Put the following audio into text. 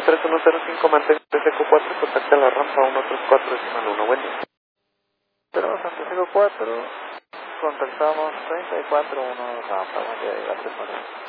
3105, mantén Santiago 4, contacta la rampa 134.1, buen día. Tenemos Santiago 4, contactamos 34.1 rampa, buen día, gracias.